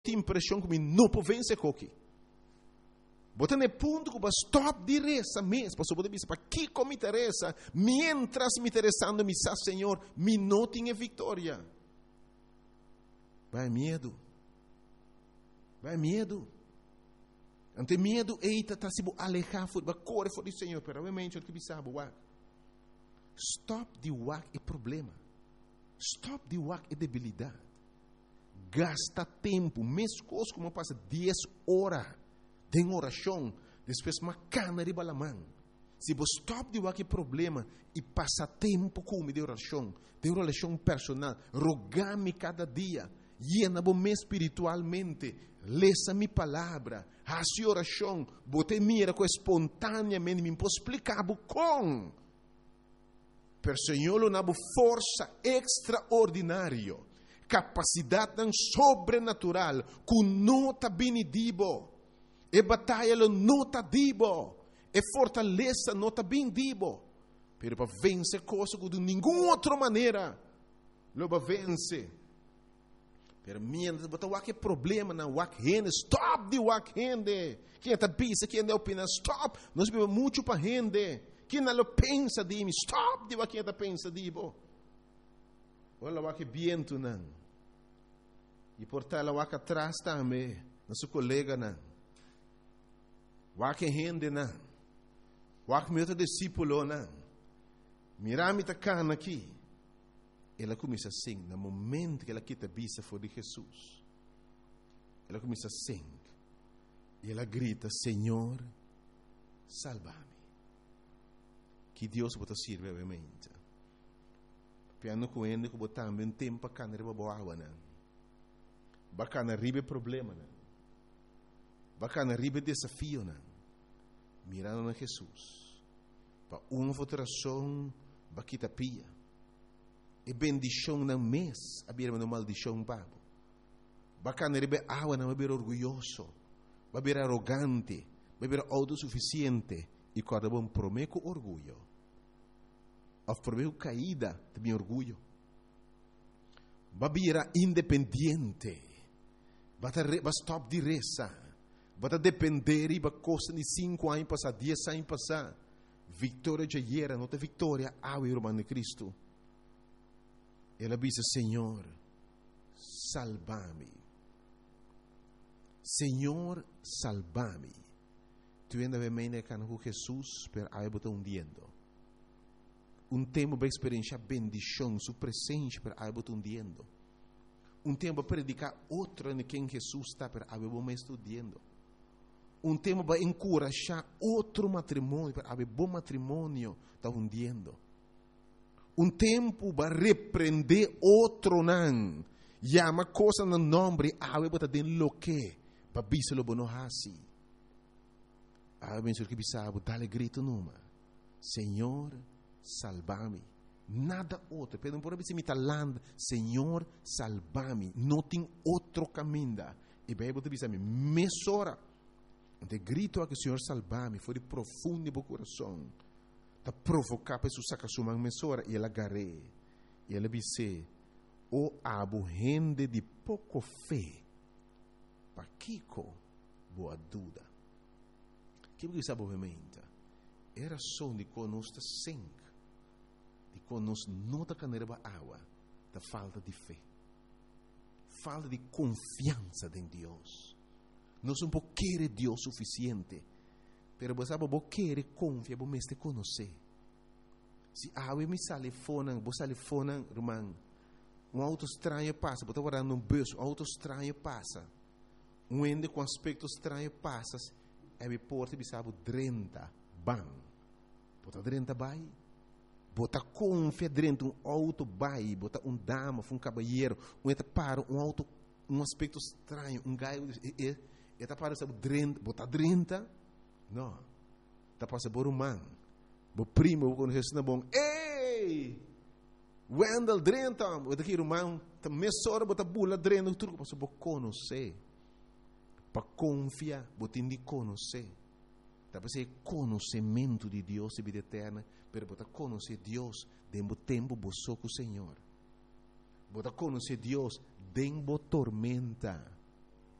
impressão que não pode vencer coque. Bota no ponto que vai stop de reza mesmo, para poder dizer, para que me interessa, mientras me interessando, me sa Senhor, me não tenho vitória. Vai medo. Ante medo, eita, tá se alejar, vai correr fora do Senhor, pero obviamente o que sabe, stop de wak é problema. Stop de wak é debilidade. Gasta tempo, mesmo coisa como passa 10 horas de oração, depois uma cana de balamã. Se você stop de wak é problema e passa tempo com de oração personal, rogar-me cada dia, llena-me espiritualmente, leça minha palavra, faça oração, bote mira com espontaneamente, me posso explicar com. Per Senhor, na força extraordinária, capacidade sobrenatural, com nota benedibo, e batalha nota dibo, e fortaleza nota bendibo, pero para vencer coisa que de nenhuma outra maneira, lo vai vencer. Pero mientras botar o problema na wak rende, stop de wak rende. Quem está pensa, quem está opina, stop. Nós vivemos muito para rende. Quem não pensa de mim, stop de wak está pensa de bo. Olha wak viento não. E por tal wak atrás também, nosso colega não. Wak rende não. Wak meu discípulo não. Mirami tá cana aqui. Ela começa assim, no momento que ela quita a vista for de Jesus. Ela começa assim. E ela grita, Senhor, salva-me. Que Deus pode servir, obviamente. Piano com ele, que botar também tempo para canar para boa água, não. Bacana ribe problema, não. Bacana ribe desafio, não. Mirando na Jesus. Para uma votação, baquita pia. E bendição não mês, a beira uma maldição babo. Bacana rebe água não beber orgulhoso, beber arrogante, beber autossuficiente e cada bom prometo orgulho. Of prometo caída, também orgulho. Babira independente, bata stop de reza, bata depender e ba costa de 5 anos passar, 10 anos passar. Vitória já era, não tem vitória, ao irmão de Cristo. Ela disse, Senhor, salva-me. Senhor, salva-me. Tu ainda vem com Jesus, pero aí botar hundiendo. Tempo para experienciar bendição, sua presença, pero aí botar hundiendo. Tempo para predicar outro em quem Jesus está, pero aí botar estudando. Tempo para encorajar outro matrimônio, pero aí bom matrimônio está hundiendo. Tempo para repreender outro não. Chama coisa no nome, ave bota den lo que, para biselo bono hasi. Ave menso que bisabo, dale grito numa. Senhor, salva-me. Nada outro. Pedro por abrir land, Senhor, salva-me. Não tem outro caminho. E bem botar bisame, mesora. De grito a que Senhor salva-me, foi de profundo do coração. Ta provocar para su saca sua mesora e ela garé. E ela disse, o abo rende de pouco fé. Pa Kiko, boa dúvida. Que você sabe obviamente? Era só de conosco sangue. De conosco não da caneira ba água. Da falta de fé. Falta de confiança em Deus. Nós não podemos querer Deus suficiente. Pero você sabe, você quer confiar, você te conhecer. Se a me sale fona, você sale fona, irmão, auto estranho passa, você está guardando bus, auto estranho passa. Ende com aspecto estranho passa, é porta e sabe 30, bam. Você 30 vai, você confia dentro auto vai, você dama, caballeiro, para auto, aspecto estranho, gaio, está para sabe 30, você 30. Não, está passando por humano. O primo, quando Jesus é bom, ei, Wendell drenta, o daqui irmão, tá mesora, bota bula drenta, tudo para você conhecer, para confiar, bota de conhecer, tá para ser conhecimento de Deus e vida eterna, pero bota conhecer Deus dentro do tempo você com o Senhor, bota conhecer Deus dentro da tormenta.